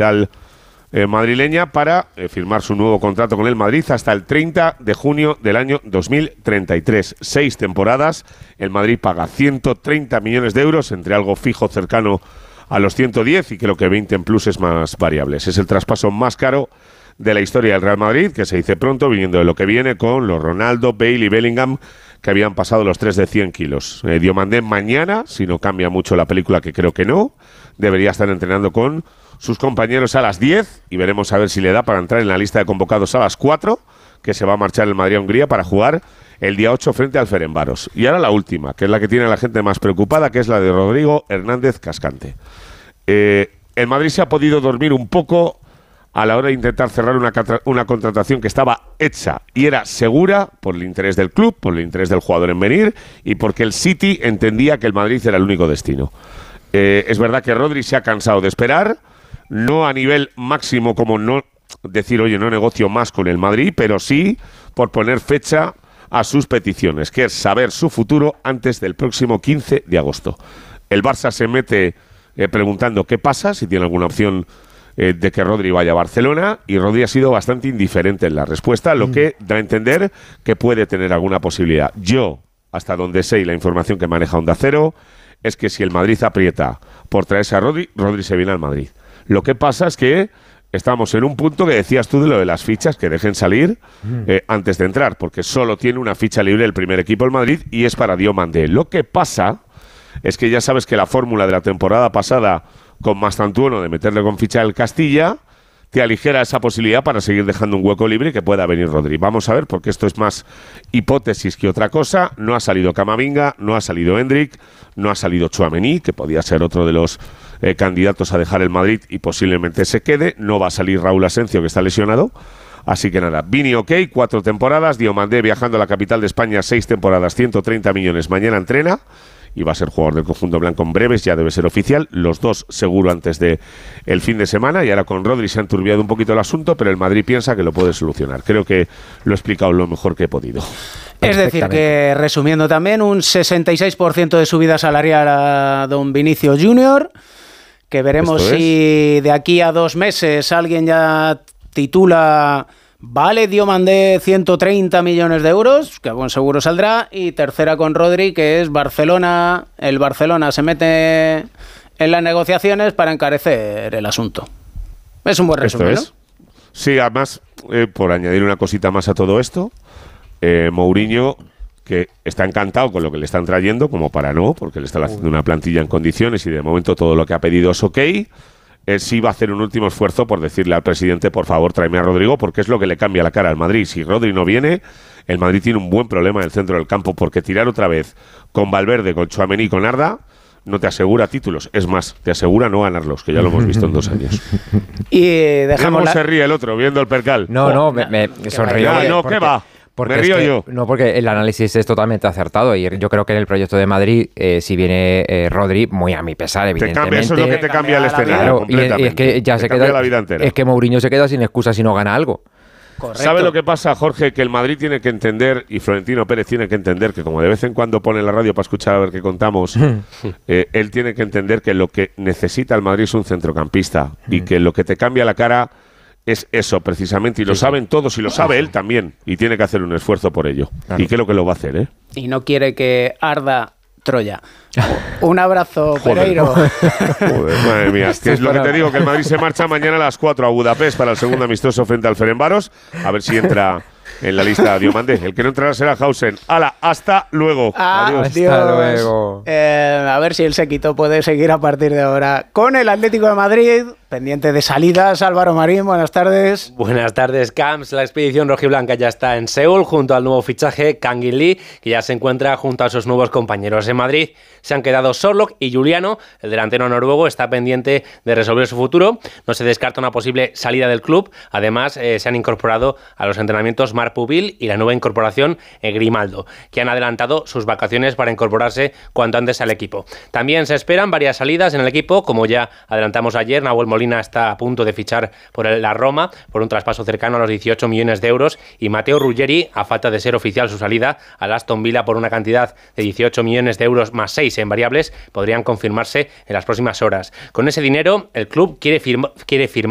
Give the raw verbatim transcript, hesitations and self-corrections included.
capital eh, madrileña para eh, firmar su nuevo contrato con el Madrid hasta el treinta de junio del año dos mil treinta y tres. Seis temporadas, el Madrid paga ciento treinta millones de euros, entre algo fijo cercano a los ciento diez y creo que veinte en pluses más variables. Es el traspaso más caro de la historia del Real Madrid, que se dice pronto, viniendo de lo que viene con los Ronaldo, Bale y Bellingham, que habían pasado los tres de cien kilos. Eh, Diomandé mañana, si no cambia mucho la película, que creo que no, debería estar entrenando con sus compañeros a las diez y veremos a ver si le da para entrar en la lista de convocados a las cuatro, que se va a marchar el Madrid a Hungría para jugar el día ocho frente al Ferencváros. Y ahora la última, que es la que tiene a la gente más preocupada, que es la de Rodrigo Hernández Cascante. Eh, el Madrid se ha podido dormir un poco a la hora de intentar cerrar una, una contratación que estaba hecha y era segura por el interés del club, por el interés del jugador en venir y porque el City entendía que el Madrid era el único destino. Eh, es verdad que Rodri se ha cansado de esperar, no a nivel máximo como no decir, oye, no negocio más con el Madrid, pero sí por poner fecha a sus peticiones, que es saber su futuro antes del próximo quince de agosto. El Barça se mete eh, preguntando qué pasa, si tiene alguna opción eh, de que Rodri vaya a Barcelona, y Rodri ha sido bastante indiferente en la respuesta, lo mm. que da a entender que puede tener alguna posibilidad. Yo, hasta donde sé y la información que maneja Onda Cero, es que si el Madrid aprieta por traerse a Rodri, Rodri se viene al Madrid. Lo que pasa es que estamos en un punto que decías tú de lo de las fichas, que dejen salir eh, antes de entrar, porque solo tiene una ficha libre el primer equipo del Madrid y es para Diomandé. Lo que pasa es que ya sabes que la fórmula de la temporada pasada con Mastantuono de meterle con ficha del Castilla te aligera esa posibilidad para seguir dejando un hueco libre y que pueda venir Rodri. Vamos a ver, porque esto es más hipótesis que otra cosa. No ha salido Camavinga, no ha salido Hendrik, no ha salido Tchouaméni, que podía ser otro de los eh, candidatos a dejar el Madrid y posiblemente se quede. No va a salir Raúl Asencio, que está lesionado. Así que nada, Vini ok, cuatro temporadas, Diomandé viajando a la capital de España, seis temporadas, ciento treinta millones, mañana entrena y va a ser jugador del conjunto blanco en breves, ya debe ser oficial, los dos seguro antes de el fin de semana, y ahora con Rodri se ha enturbiado un poquito el asunto, pero el Madrid piensa que lo puede solucionar. Creo que lo he explicado lo mejor que he podido. Es decir, que resumiendo también, un sesenta y seis por ciento de subida salarial a don Vinicio junior, que veremos si de aquí a dos meses alguien ya titula Vale Diomandé ciento treinta millones de euros, que buen seguro saldrá, y tercera con Rodri, que es Barcelona. El Barcelona se mete en las negociaciones para encarecer el asunto. Es un buen resumen, ¿no? Sí, además, eh, por añadir una cosita más a todo esto, eh, Mourinho, que está encantado con lo que le están trayendo, como para no, porque le están haciendo una plantilla en condiciones y de momento todo lo que ha pedido es ok. Él sí va a hacer un último esfuerzo por decirle al presidente, por favor, tráeme a Rodrigo, porque es lo que le cambia la cara al Madrid. Si Rodri no viene, el Madrid tiene un buen problema en el centro del campo, porque tirar otra vez con Valverde, con Tchouaméni y con Arda no te asegura títulos. Es más, te asegura no ganarlos, que ya lo hemos visto en dos años. Y dejamos ¿Cómo la... se ríe el otro viendo el percal? No, oh, no, me, me, me sonrío. Ah, no, ¿qué va? Porque me río es que, yo. No, porque el análisis es totalmente acertado y yo creo que en el proyecto de Madrid, eh, si viene eh, Rodri, muy a mi pesar, evidentemente. Te cambia, eso es lo que te cambia el escenario. Claro, completamente. Y, y es que ya te se cambia queda. La vida entera. Es que Mourinho se queda sin excusa si no gana algo. Correcto. ¿Sabe lo que pasa, Jorge? Que el Madrid tiene que entender, y Florentino Pérez tiene que entender, que como de vez en cuando pone la radio para escuchar a ver qué contamos, eh, él tiene que entender que lo que necesita el Madrid es un centrocampista y que lo que te cambia la cara es eso, precisamente, y lo sí, saben sí. todos, y lo sabe él también, y tiene que hacer un esfuerzo por ello. Claro. Y creo que lo va a hacer, ¿eh? Y no quiere que arda Troya. Un abrazo, Pereiro. Joder, madre mía. Es lo que te digo, que el Madrid se marcha mañana a las cuatro a Budapest para el segundo amistoso frente al Ferencváros. A ver si entra en la lista Diomandé. El que no entrará será Hausen. ¡Hala! ¡Hasta luego! Adiós. Hasta luego. Eh, a ver si el séquito puede seguir a partir de ahora con el Atlético de Madrid. Pendiente de salidas, Álvaro Marín, buenas tardes. Buenas tardes, Camps. La expedición rojiblanca ya está en Seúl junto al nuevo fichaje Kangin Lee, que ya se encuentra junto a sus nuevos compañeros. En Madrid se han quedado Sorloth y Juliano. El delantero noruego está pendiente de resolver su futuro. No se descarta una posible salida del club. Además, eh, se han incorporado a los entrenamientos Marc Pubil y la nueva incorporación eh, Grimaldo, que han adelantado sus vacaciones para incorporarse cuanto antes al equipo. También se esperan varias salidas en el equipo, como ya adelantamos ayer. Nahuel Molina está a punto de fichar por la Roma por un traspaso cercano a los dieciocho millones de euros, y Matteo Ruggeri, a falta de ser oficial su salida al Aston Villa por una cantidad de dieciocho millones de euros más seis en variables, podrían confirmarse en las próximas horas. Con ese dinero el club quiere, firma, quiere firmar